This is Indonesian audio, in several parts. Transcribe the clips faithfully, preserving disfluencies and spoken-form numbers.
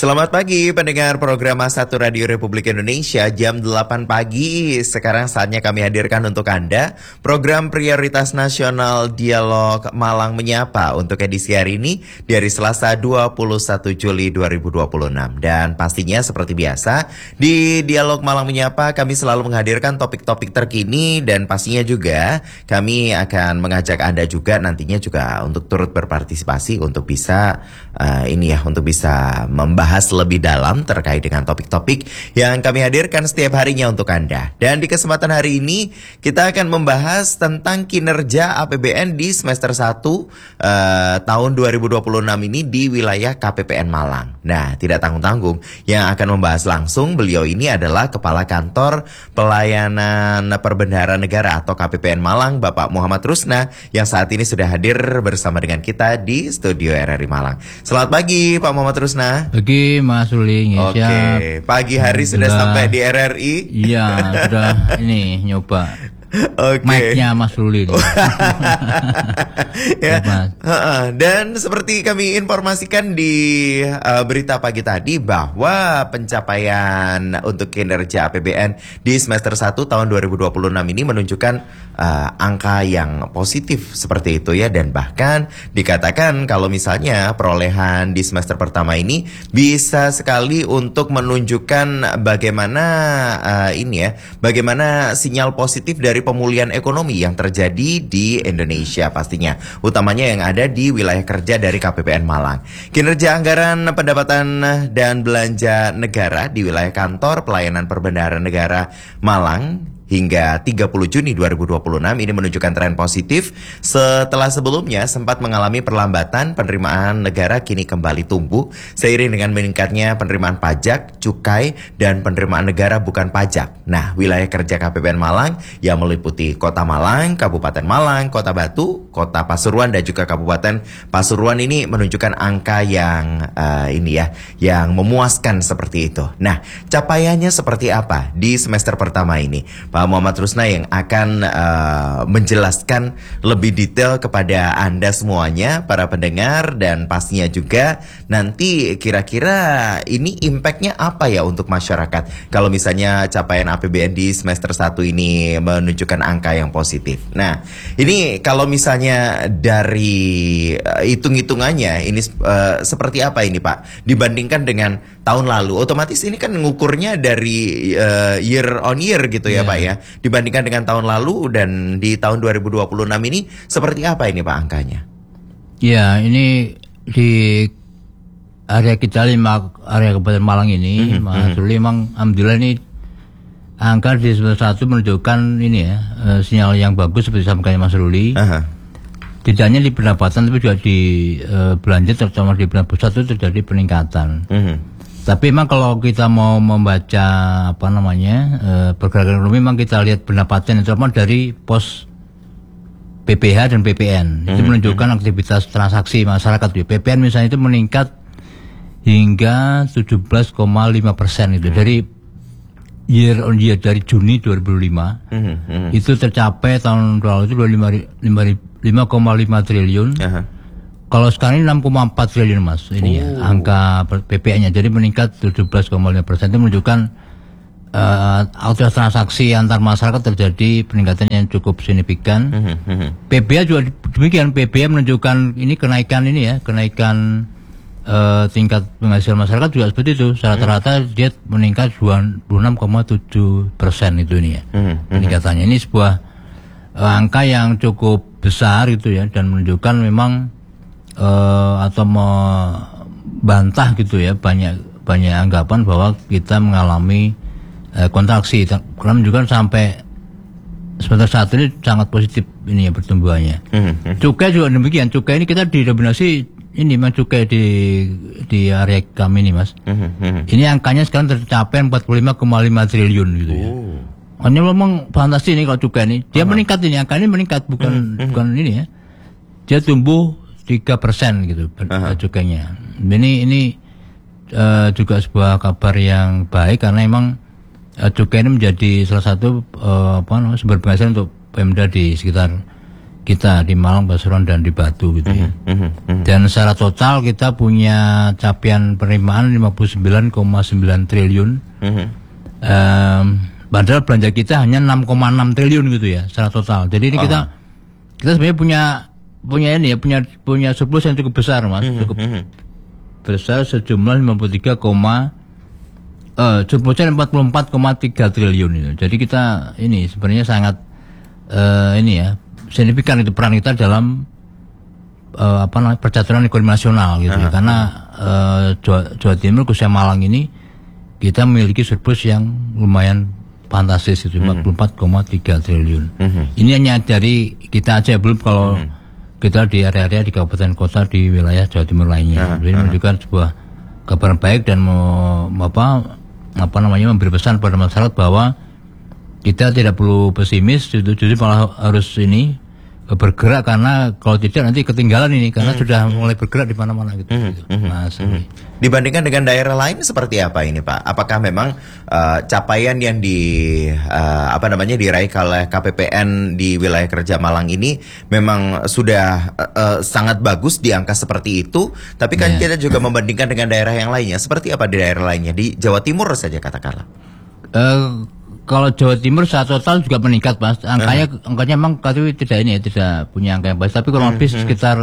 Selamat pagi pendengar program satu Radio Republik Indonesia, jam delapan pagi. Sekarang saatnya kami hadirkan untuk Anda program prioritas nasional Dialog Malang Menyapa untuk edisi hari ini di hari Selasa dua puluh satu Juli dua ribu dua puluh enam. Dan pastinya seperti biasa di Dialog Malang Menyapa kami selalu menghadirkan topik-topik terkini, dan pastinya juga kami akan mengajak Anda juga nantinya juga untuk turut berpartisipasi untuk bisa uh, ini ya untuk bisa membahas bahas lebih dalam terkait dengan topik-topik yang kami hadirkan setiap harinya untuk Anda. Dan di kesempatan hari ini kita akan membahas tentang kinerja A P B N di semester satu uh, tahun dua ribu dua puluh enam ini di wilayah K P P N Malang. Nah, tidak tanggung-tanggung, yang akan membahas langsung beliau ini adalah Kepala Kantor Pelayanan Perbendaharaan Negara atau K P P N Malang, Bapak Muhammad Rusna, yang saat ini sudah hadir bersama dengan kita di studio R R I Malang. Selamat pagi Pak Muhammad Rusna. Pagi Mas Ruli. Oke, okay. Pagi hari sudah sampai di R R I. Iya, sudah ini nyoba. Oke. Okay. Mic-nya Mas Ruli. Ya. Dan seperti kami informasikan di uh, berita pagi tadi bahwa pencapaian untuk kinerja A P B N di semester satu tahun dua ribu dua puluh enam ini menunjukkan uh, angka yang positif seperti itu ya, dan bahkan dikatakan kalau misalnya perolehan di semester pertama ini bisa sekali untuk menunjukkan bagaimana uh, ini ya, bagaimana sinyal positif dari pemulihan ekonomi yang terjadi di Indonesia pastinya, utamanya yang ada di wilayah kerja dari K P P N Malang. Kinerja anggaran pendapatan dan belanja negara di wilayah kantor pelayanan perbendaharaan negara Malang hingga tiga puluh Juni dua ribu dua puluh enam ini menunjukkan tren positif setelah sebelumnya sempat mengalami perlambatan. Penerimaan negara kini kembali tumbuh seiring dengan meningkatnya penerimaan pajak, cukai, dan penerimaan negara bukan pajak. Nah, wilayah kerja K P P N Malang yang meliputi Kota Malang, Kabupaten Malang, Kota Batu, Kota Pasuruan, dan juga Kabupaten Pasuruan ini menunjukkan angka yang uh, ini ya, yang memuaskan seperti itu. Nah, capaiannya seperti apa di semester pertama ini? Pak Muhammad Rusna yang akan uh, menjelaskan lebih detail kepada Anda semuanya, para pendengar, dan pastinya juga nanti kira-kira ini impact-nya apa ya untuk masyarakat kalau misalnya capaian A P B N di semester satu ini menunjukkan angka yang positif. Nah, ini kalau misalnya dari uh, hitung-hitungannya ini uh, seperti apa ini Pak dibandingkan dengan tahun lalu? Otomatis ini kan ngukurnya dari uh, year on year gitu ya yeah. Pak ya, dibandingkan dengan tahun lalu, dan di tahun dua ribu dua puluh enam ini seperti apa ini Pak angkanya? Ya, ini di area kita lima area Kabupaten Malang ini, mm-hmm. Mas Ruli, memang alhamdulillah ini angka di semester satu menunjukkan ini ya, uh, sinyal yang bagus seperti disampaikan Mas Ruli. Uh-huh. Tidak hanya di pendapatan tapi juga di uh, belanja, terutama di bulan pusat itu terjadi peningkatan. Mm-hmm. Tapi memang kalau kita mau membaca apa namanya uh, pergerakan ekonomi, memang kita lihat pendapatan terutama dari pos P P H dan P P N. Mm-hmm. Itu menunjukkan aktivitas transaksi masyarakat. P P N misalnya itu meningkat hingga tujuh belas koma lima persen itu. Mm-hmm. Dari year on year, dari Juni dua ribu lima mm-hmm. itu tercapai tahun lalu itu lima koma lima triliun. Uh-huh. Kalau sekarang ini enam koma empat triliun Mas, ini oh. ya angka P P N-nya, jadi meningkat tujuh belas koma lima persen. Itu menunjukkan uh, aktivitas transaksi antar masyarakat terjadi peningkatan yang cukup signifikan. Mm-hmm. P B H juga demikian, P B H menunjukkan ini kenaikan ini ya, kenaikan uh, tingkat penghasilan masyarakat juga seperti itu. Rata-rata mm-hmm. dia meningkat dua puluh enam koma tujuh persen itu ini ya, mm-hmm. peningkatannya. Ini sebuah uh, angka yang cukup besar itu ya, dan menunjukkan memang Uh, atau membantah gitu ya banyak banyak anggapan bahwa kita mengalami uh, kontraksi, karena menunjukkan sampai semester satu ini sangat positif ini ya pertumbuhannya. Mm-hmm. Cukai juga demikian, cukai ini kita didominasi ini memang cukai di di area kami ini Mas. Mm-hmm. Ini angkanya sekarang tercapai empat puluh lima koma lima triliun gitu ya. Oh. Hanya memang fantasi ini kalau cukai ini, dia uh-huh. meningkat ini, angka ini meningkat bukan mm-hmm. bukan ini ya, dia tumbuh tiga persen gitu uh-huh. cukainya. Ini ini uh, juga sebuah kabar yang baik, karena memang uh, cukai ini menjadi salah satu uh, apa namanya sumber penghasilan untuk Pemda di sekitar kita di Malang, Pasuruan dan di Batu gitu ya. Mm-hmm, mm-hmm. Dan secara total kita punya capaian penerimaan lima puluh sembilan koma sembilan triliun. Mm-hmm. Um, padahal belanja kita hanya enam koma enam triliun gitu ya secara total. Jadi ini uh-huh. kita kita sebenarnya punya punya ini ya punya punya surplus yang cukup besar Mas, mm-hmm. cukup besar sejumlah lima puluh tiga, uh, surplusnya empat puluh empat koma tiga triliun itu. Jadi kita ini sebenarnya sangat uh, ini ya signifikan itu peran kita dalam uh, apa namanya percaturan ekonomi nasional gitu uh-huh. ya. Karena uh, Jawa, Jawa Timur khususnya Malang ini kita memiliki surplus yang lumayan fantastis itu uh-huh. empat puluh empat koma tiga triliun. Uh-huh. Ini hanya dari kita aja, belum kalau uh-huh. kita di area-area di kabupaten kota di wilayah Jawa Timur lainnya. Uh-huh. Jadi menunjukkan sebuah kabar baik dan mau apa apa namanya memberi pesan pada masyarakat bahwa kita tidak perlu pesimis, justru malah harus ini bergerak, karena kalau tidak nanti ketinggalan ini karena hmm. sudah mulai bergerak di mana-mana gitu. Hmm. gitu. Mas, hmm. Dibandingkan dengan daerah lain seperti apa ini Pak? Apakah memang uh, capaian yang di uh, apa namanya diraih oleh K P P N di wilayah kerja Malang ini memang sudah uh, uh, sangat bagus di angka seperti itu? Tapi kan yeah. kita juga membandingkan dengan daerah yang lainnya. Seperti apa di daerah lainnya, di Jawa Timur saja katakanlah? Uh, Kalau Jawa Timur secara total juga meningkat Mas. Angkanya uh. angkanya memang katanya tidak ini ya, tidak punya angka yang baik, tapi kurang lebih uh. sekitar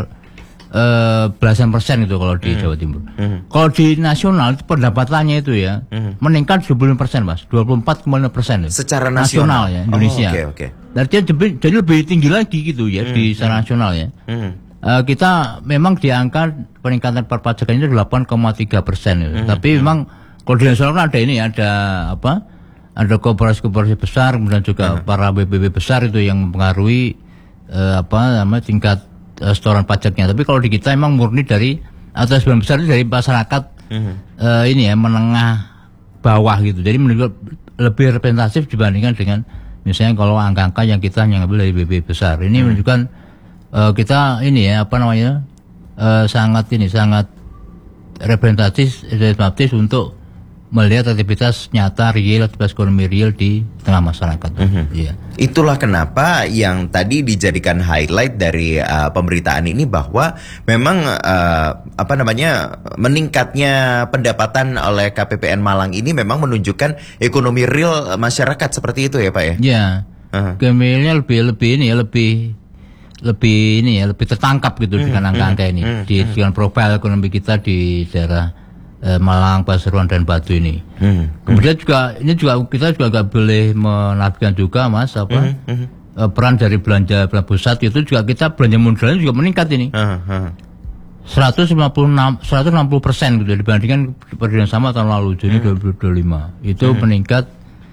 uh, belasan persen itu kalau di uh. Jawa Timur. Uh. Kalau di nasional pendapatannya itu ya uh. meningkat dua puluh lima persen Mas, dua puluh empat koma lima persen secara nasional, nasional ya Indonesia. Oh, okay, okay. Artinya jadi lebih tinggi lagi gitu ya uh. di secara uh. nasional ya. Uh. Uh, kita memang di angka peningkatan perpajakan itu delapan koma tiga persen uh. Tapi uh. memang kalau di nasional kan ada ini ada apa? Ada korporasi-korporasi besar, kemudian juga uh-huh. para B B B besar itu yang mempengaruhi uh, apa namanya tingkat uh, setoran pajaknya. Tapi kalau di kita memang murni dari atau sebagian besar itu dari masyarakat uh-huh. uh, ini ya menengah bawah gitu. Jadi menurut lebih representatif dibandingkan dengan misalnya kalau angka-angka yang kita yang ngambil dari B B B besar. Ini uh-huh. menunjukkan uh, kita ini ya apa namanya uh, sangat ini sangat representatif representatif untuk melihat aktivitas nyata real, aktivitas ekonomi real di tengah masyarakat. Mm-hmm. Yeah. Itulah kenapa yang tadi dijadikan highlight dari uh, pemberitaan ini bahwa memang uh, apa namanya meningkatnya pendapatan oleh K P P N Malang ini memang menunjukkan ekonomi real masyarakat seperti itu ya Pak ya? Iya. Yeah. Uh-huh. Kemudiannya lebih lebih ini ya lebih lebih ini ya lebih tertangkap gitu mm-hmm. dengan angka-angka ini mm-hmm. di dengan profil ekonomi kita di daerah Malang, Pasuruan dan Batu ini. Hmm. Kemudian hmm. juga ini juga kita juga nggak boleh menafikan juga Mas apa hmm. Hmm. peran dari belanja belanja pusat itu juga kita belanja modalnya juga meningkat ini. Hmm. Hmm. seratus lima puluh enam seratus enam puluh persen gitu dibandingkan periode yang sama tahun lalu jadi hmm. dua ribu dua puluh lima itu hmm. meningkat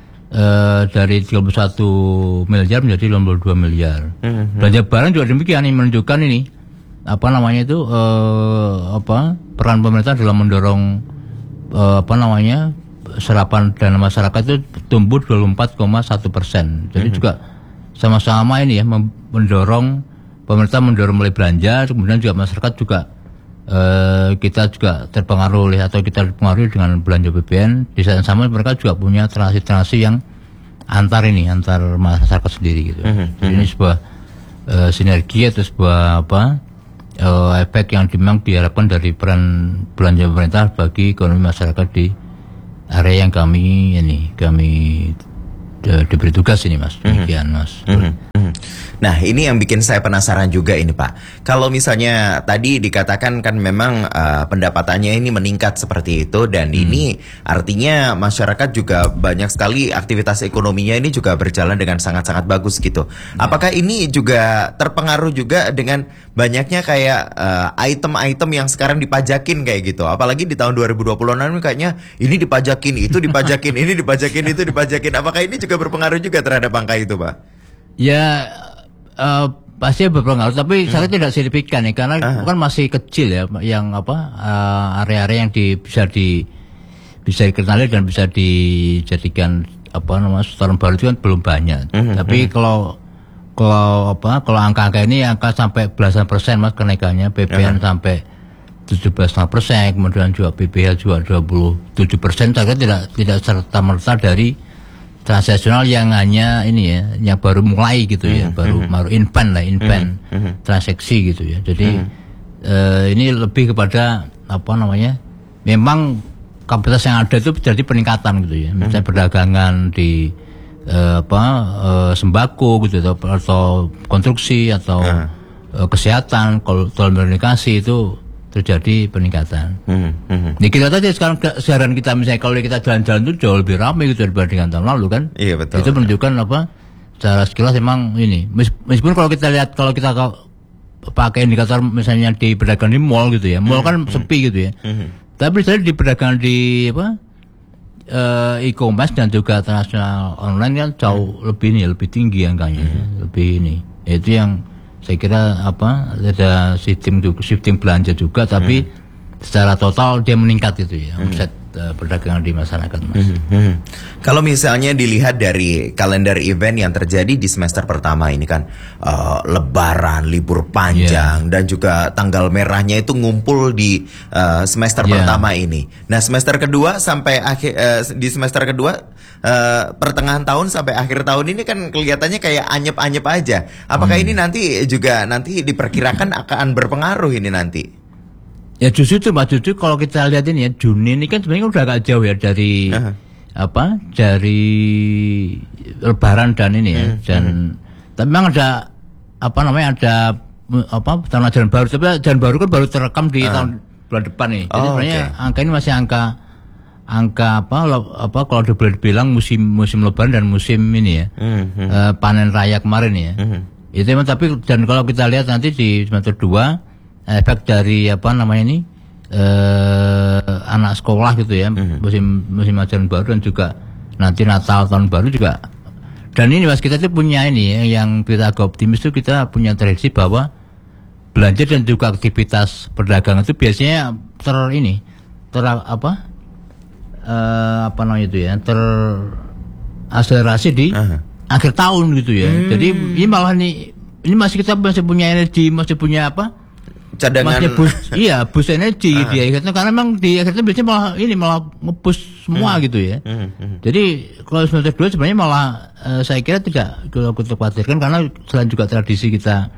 uh, dari tiga puluh satu miliar menjadi lima puluh dua miliar. Hmm. Belanja barang juga demikian ini menunjukkan ini apa namanya itu uh, apa peran pemerintah dalam mendorong uh, apa namanya serapan dana masyarakat itu tumbuh dua puluh empat koma satu persen. Jadi mm-hmm. juga sama-sama ini ya mendorong pemerintah mendorong mulai belanja, kemudian juga masyarakat juga uh, kita juga terpengaruh oleh atau kita terpengaruh dengan belanja B P N. Di saat yang sama mereka juga punya transaksi-transaksi yang antar ini antar masyarakat sendiri gitu. Mm-hmm. Jadi ini sebuah uh, sinergi atau sebuah apa Uh, efek yang memang diharapkan dari peran belanja pemerintah bagi ekonomi masyarakat di area yang kami ini kami de, diberi tugas ini Mas. Demikian Mas. Mm-hmm. Nah ini yang bikin saya penasaran juga ini Pak. Kalau misalnya tadi dikatakan kan memang uh, pendapatannya ini meningkat seperti itu dan hmm. ini artinya masyarakat juga banyak sekali aktivitas ekonominya ini juga berjalan dengan sangat-sangat bagus gitu. Hmm. Apakah ini juga terpengaruh juga dengan banyaknya kayak uh, item-item yang sekarang dipajakin kayak gitu? Apalagi di tahun dua ribu dua puluh enam kayaknya ini dipajakin, itu dipajakin, ini dipajakin, itu dipajakin. Apakah ini juga berpengaruh juga terhadap angka itu Pak? Ya Uh, pasti berpengaruh, tapi hmm. saya tidak signifikan ya, karena uh-huh. kan masih kecil ya, yang apa uh, area-area yang di, bisa di bisa dikenali dan bisa dijadikan apa namanya setoran baru itu kan belum banyak. Uh-huh. Tapi uh-huh. kalau kalau apa kalau angka-angka ini angka sampai belasan persen Mas kenaikannya, P P N uh-huh. sampai tujuh belas koma lima persen, kemudian juga P P H juga dua puluh tujuh persen, saya tidak tidak serta merta dari transaksional yang hanya ini ya, yang baru mulai gitu ya, mm-hmm. baru baru inbound lah, inbound mm-hmm. transaksi gitu ya. Jadi mm-hmm. uh, ini lebih kepada apa namanya? Memang kapasitas yang ada itu terjadi peningkatan gitu ya. Misalnya mm-hmm. perdagangan di uh, apa uh, sembako gitu atau, atau konstruksi atau uh. uh, kesehatan, telekomunikasi itu terjadi peningkatan. Hmm, hmm. Nih kita tadi sekarang keseharian kita misalnya kalau kita jalan-jalan itu jauh lebih ramai gitu dibandingkan tahun lalu kan. Iya betul. Itu menunjukkan apa? Secara sekilas memang ini. Meskipun kalau kita lihat kalau kita pakai indikator misalnya di pedagang di mall gitu ya, mall hmm, kan hmm. sepi gitu ya. Hmm. Tapi misalnya di pedagang di apa? Uh, e-commerce dan juga transnasional online kan jauh hmm. lebih ini, lebih tinggi angkanya, hmm. lebih ini. Itu yang saya kira apa ada shifting shifting belanja juga tapi hmm. secara total dia meningkat itu ya omset hmm. uh, perdagangan di masyarakat Mas. Hmm. Hmm. Kalau misalnya dilihat dari kalender event yang terjadi di semester pertama ini kan uh, Lebaran, libur panjang yeah. dan juga tanggal merahnya itu ngumpul di uh, semester yeah. pertama ini. Nah semester kedua sampai akhir uh, di semester kedua Uh, pertengahan tahun sampai akhir tahun ini kan kelihatannya kayak anyep-anyep aja. Apakah hmm. ini nanti juga nanti diperkirakan akan berpengaruh ini nanti? Ya justru itu Mas, justru kalau kita lihat ini ya Juni ini kan sebenarnya udah agak jauh ya dari uh-huh. apa dari Lebaran dan ini ya uh-huh. dan uh-huh. tapi memang ada apa namanya ada apa tahun ajaran baru tapi ajaran baru kan baru terekam di uh-huh. tahun bulan depan nih. Jadi oh, sebenarnya okay. angka ini masih angka angka apa apa kalau boleh dibilang musim musim Lebaran dan musim ini ya mm-hmm. uh, panen raya kemarin ya mm-hmm. itu memang tapi dan kalau kita lihat nanti di semester dua efek dari apa namanya ini uh, anak sekolah gitu ya mm-hmm. musim musim ajaran baru dan juga nanti Natal tahun baru juga dan ini Mas kita tuh punya ini ya, yang kita agak optimis itu kita punya prediksi bahwa belanja dan juga aktivitas perdagangan itu biasanya ter ini ter apa Uh, apa namanya itu ya terakselerasi di uh-huh. akhir tahun gitu ya. Hmm. Jadi ini malah nih ini masih kita masih punya energi, masih punya apa? Cadangan. Masih bus, iya, bus energi uh-huh. di akhirnya karena memang di akhirnya biasanya malah ini malah nge-push semua hmm. gitu ya. Hmm. Hmm. Jadi kalau semester dua sebenarnya malah uh, saya kira tidak kalau kita khawatirkan karena selain juga tradisi kita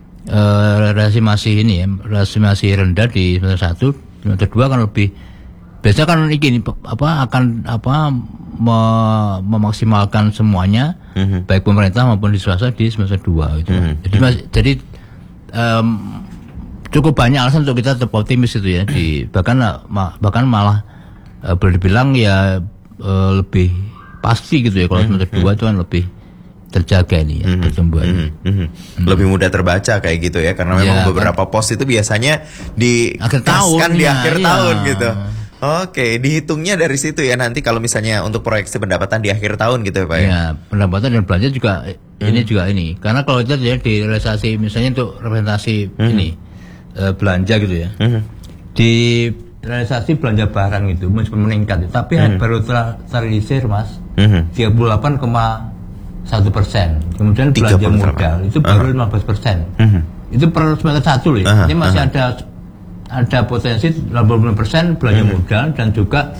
uh, relasi masih ini ya, relasi masih rendah di semester satu, semester dua kan lebih biasanya kan ini apa akan apa me, memaksimalkan semuanya mm-hmm. baik pemerintah maupun di swasta di semester dua gitu. Mm-hmm. Jadi mas, jadi um, cukup banyak alasan untuk kita tetap optimis itu ya di bahkan bahkan malah uh, boleh dibilang ya uh, lebih pasti gitu ya kalau mm-hmm. semester dua itu kan lebih terjaga ini ya mm-hmm. pertumbuhannya. Mm-hmm. Mm-hmm. Lebih mudah terbaca kayak gitu ya karena memang ya, beberapa kan, pos itu biasanya di akhir tahun di ya, akhir iya. tahun gitu. Oke, dihitungnya dari situ ya nanti kalau misalnya untuk proyeksi pendapatan di akhir tahun gitu ya Pak ya? Ya, pendapatan dan belanja juga hmm. ini juga ini. Karena kalau kita lihat di realisasi misalnya untuk representasi hmm. ini uh, belanja gitu ya. Hmm. Di realisasi belanja barang itu meskipun meningkat tapi hmm. baru ter- terrealisir Mas hmm. tiga puluh delapan koma satu persen. Kemudian belanja modal itu baru uh-huh. lima belas persen. Hmm. Itu per semester satu loh ya. Uh-huh. Ini masih uh-huh. ada ada potensi delapan puluh persen belanja hmm. modal dan juga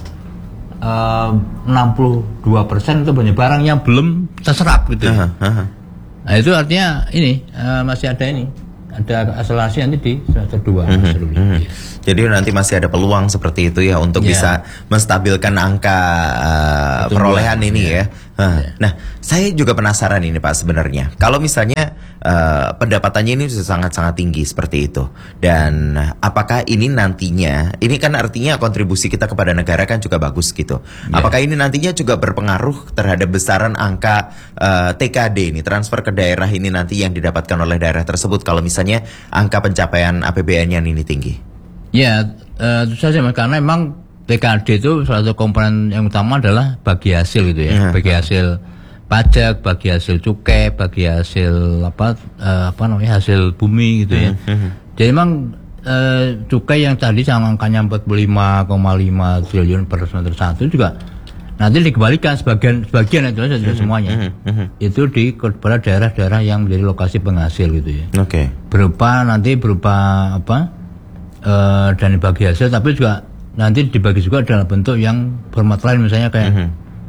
uh, enam puluh dua persen itu belanja barang yang belum terserap gitu. Uh-huh. Uh-huh. Nah itu artinya ini uh, masih ada ini ada akselerasi nanti di semester dua. Mm-hmm. Mm-hmm. Jadi nanti masih ada peluang seperti itu ya untuk yeah. bisa menstabilkan angka uh, perolehan ini yeah. ya. Uh, yeah. Nah, saya juga penasaran ini Pak sebenarnya. Kalau misalnya uh, pendapatannya ini sangat-sangat tinggi seperti itu, dan apakah ini nantinya, ini kan artinya kontribusi kita kepada negara kan juga bagus gitu. Yeah. Apakah ini nantinya juga berpengaruh terhadap besaran angka uh, T K D ini, transfer ke daerah ini nanti yang didapatkan oleh daerah tersebut kalau misalnya angka pencapaian A P B N-nya ini tinggi? Ya, uh, itu saja Mas, karena memang T K D itu salah satu komponen yang utama adalah bagi hasil gitu ya, uh-huh. bagi hasil pajak, bagi hasil cukai, bagi hasil apa uh, apa namanya hasil bumi gitu ya. Uh-huh. Jadi memang uh, cukai yang tadi sama angkanya empat puluh lima koma lima triliun per semester satu juga nanti dikembalikan sebagian sebagian itu saja uh-huh. semuanya. Uh-huh. Itu di kepada daerah-daerah yang menjadi lokasi penghasil gitu ya. Oke. Okay. Berupa nanti berupa apa? Uh, dan dibagi hasil, tapi juga nanti dibagi juga dalam bentuk yang format lain misalnya kayak uh-huh.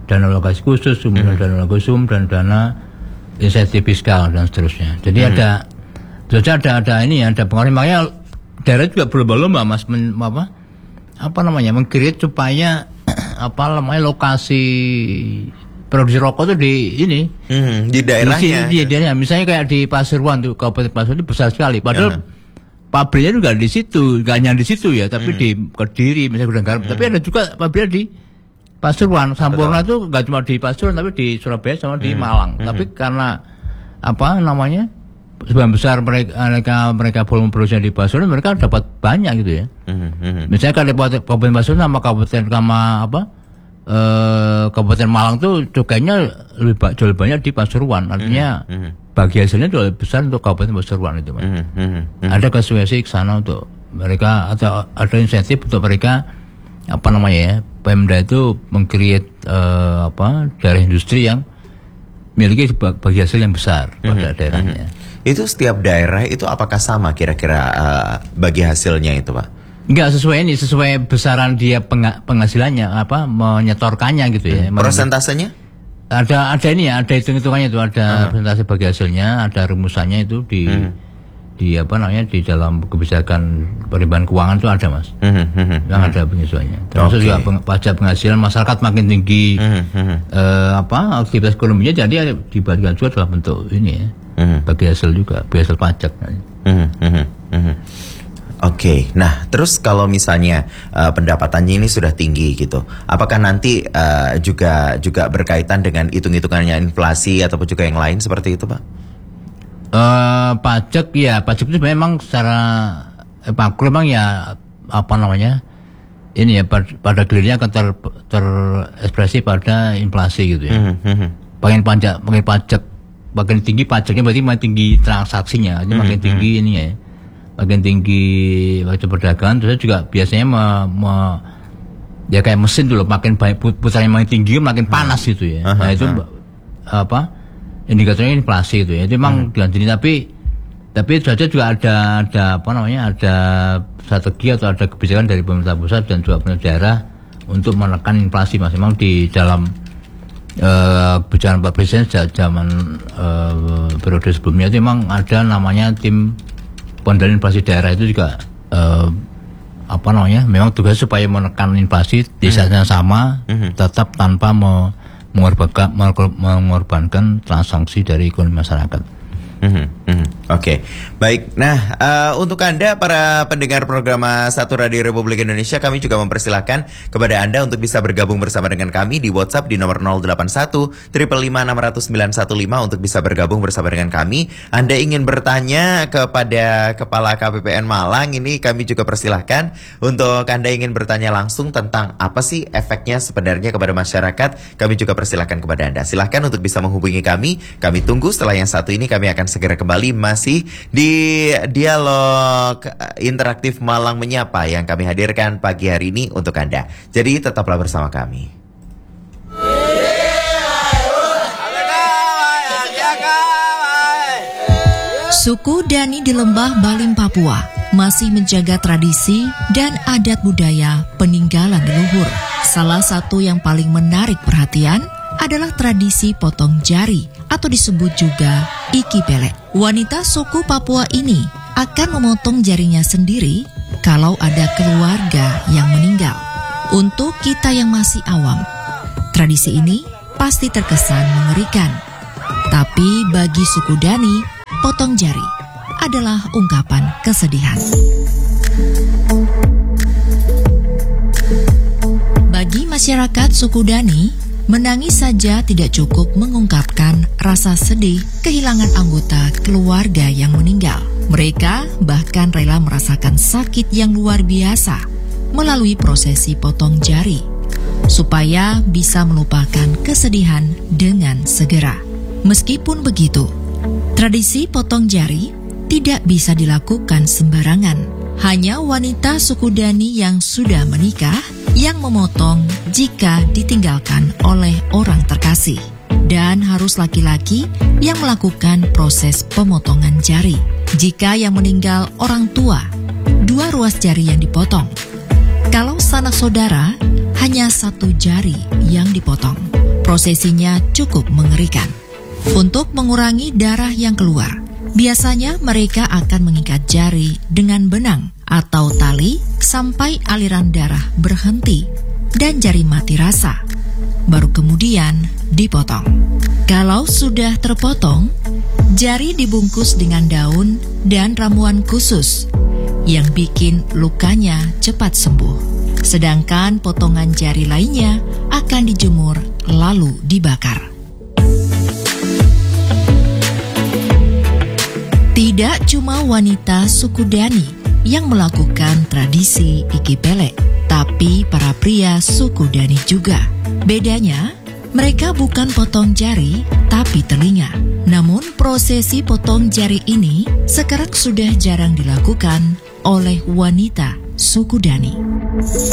dana alokasi khusus, kemudian hmm. dana alokasi umum dan dana insentif fiskal dan seterusnya. Jadi hmm. ada, jadi ada ada ini ada pengaruh. Makanya daerah juga berlomba-lomba mas men, apa apa namanya meng-create supaya apa namanya lokasi produksi rokok itu di ini hmm, di daerahnya. Di, di daerahnya, misalnya kayak di Pasuruan tuh, Kabupaten Pasuruan itu besar sekali. Padahal uh-huh. pabriknya juga di situ, gak hanya di situ ya, tapi hmm. di Kediri misalnya Gudang Garam. Hmm. Tapi ada juga pabrik di Pasuruan. Sampurna itu gak cuma di Pasuruan, tapi di Surabaya sama di hmm. Malang. Hmm. Tapi karena apa namanya sebagian besar mereka mereka mereka volume produksinya di Pasuruan, mereka dapat banyak gitu ya. Hmm. Hmm. Misalnya kalau Kabupaten Pasuruan sama Kabupaten sama apa eh, Kabupaten Malang tuh cukainya lebih jauh banyak di Pasuruan. Artinya hmm. Hmm. bagi hasilnya itu lebih besar untuk Kabupaten Pasuruan itu, Mas. Mm, mm, mm. Ada kasuasi ke sana untuk mereka atau ada insentif untuk mereka apa namanya ya, Pemda itu meng-create uh, apa daerah industri yang memiliki bagi hasil yang besar mm, pada daerahnya. Mm. Itu setiap daerah itu apakah sama kira-kira uh, bagi hasilnya itu, Pak? Enggak sesuai ini, sesuai besaran dia peng- penghasilannya apa menyetorkannya gitu ya. Mm. Persentasenya? Ada ada ini ya, ada hitung-hitungannya itu, ada uh-huh. presentasi bagi hasilnya, ada rumusannya itu di uh-huh. di apa namanya di dalam kebijakan perimbangan keuangan itu ada, Mas. Uh-huh. Uh-huh. Yang ada penyesuaiannya. Termasuk okay. juga peng- pajak penghasilan masyarakat makin tinggi uh-huh. eh, apa aktivitas ekonominya, jadi dibagikan juga dalam bentuk ini ya. Uh-huh. Bagi hasil juga, bagi hasil pajak. Uh-huh. Uh-huh. Uh-huh. Oke, okay. Nah terus kalau misalnya uh, pendapatannya ini sudah tinggi gitu, apakah nanti uh, juga juga berkaitan dengan hitung-hitungannya inflasi ataupun juga yang lain seperti itu, Pak? Uh, pajak ya, pajak itu memang secara eh, makro memang ya apa namanya ini ya pada, pada gilirnya akan ter, terekspresi pada inflasi gitu ya. Mm-hmm. Makin pajak, makin pajak, makin tinggi pajaknya berarti makin tinggi transaksinya, jadi mm-hmm. makin tinggi ini ya. Makin tinggi wajib perdagangan, terus juga biasanya me, me, ya kayak mesin dulu, makin banyak putarannya makin tinggi makin panas hmm. gitu ya. Uh-huh. Nah itu uh-huh. apa indikatornya inflasi itu ya. Itu memang uh-huh. dilanjutin, tapi tapi saja juga ada ada apa namanya ada strategi atau ada kebijakan dari pemerintah pusat dan juga pemerintah daerah untuk menekan inflasi, Mas. Memang di dalam uh, kebijakan Pak Presiden sejak zaman uh, periode sebelumnya itu memang ada namanya tim pengendalian inflasi daerah itu juga uh, apa namanya memang tugas supaya menekan inflasi di saat yang sama mm-hmm. tetap tanpa me- mengorbankan, mengorbankan transaksi dari ekonomi masyarakat. Mm-hmm. Mm-hmm. Oke, okay. Baik. Nah, uh, untuk Anda para pendengar program Satu Radio Republik Indonesia, kami juga mempersilahkan kepada Anda untuk bisa bergabung bersama dengan kami di WhatsApp di nomor nol delapan satu lima lima enam nol sembilan satu lima untuk bisa bergabung bersama dengan kami. Anda ingin bertanya kepada Kepala K P P N Malang, ini kami juga persilahkan untuk Anda ingin bertanya langsung tentang apa sih efeknya sebenarnya kepada masyarakat. Kami juga persilahkan kepada Anda. Silahkan untuk bisa menghubungi kami. Kami tunggu. Setelah yang satu ini kami akan segera kembali masih di dialog interaktif Malang Menyapa yang kami hadirkan pagi hari ini untuk Anda. Jadi tetaplah bersama kami. Suku Dani di Lembah Balim, Papua masih menjaga tradisi dan adat budaya peninggalan leluhur. Salah satu yang paling menarik perhatian adalah tradisi potong jari atau disebut juga iki pelet. Wanita suku Papua ini akan memotong jarinya sendiri kalau ada keluarga yang meninggal. Untuk kita yang masih awam, tradisi ini pasti terkesan mengerikan. Tapi bagi suku Dani, potong jari adalah ungkapan kesedihan. Bagi masyarakat suku Dani, menangis saja tidak cukup mengungkapkan rasa sedih kehilangan anggota keluarga yang meninggal. Mereka bahkan rela merasakan sakit yang luar biasa melalui prosesi potong jari, supaya bisa melupakan kesedihan dengan segera. Meskipun begitu, tradisi potong jari tidak bisa dilakukan sembarangan. Hanya wanita suku Dani yang sudah menikah yang memotong jika ditinggalkan oleh orang terkasih. Dan harus laki-laki yang melakukan proses pemotongan jari. Jika yang meninggal orang tua, dua ruas jari yang dipotong. Kalau sanak saudara, hanya satu jari yang dipotong. Prosesinya cukup mengerikan. Untuk mengurangi darah yang keluar, biasanya mereka akan mengikat jari dengan benang atau tali sampai aliran darah berhenti dan jari mati rasa. Baru kemudian dipotong. Kalau sudah terpotong, jari dibungkus dengan daun dan ramuan khusus yang bikin lukanya cepat sembuh. Sedangkan potongan jari lainnya akan dijemur lalu dibakar. Tidak cuma wanita suku Dani yang melakukan tradisi iki pele, tapi para pria suku Dani juga. Bedanya, mereka bukan potong jari, tapi telinga. Namun prosesi potong jari ini sekarang sudah jarang dilakukan oleh wanita suku Dani.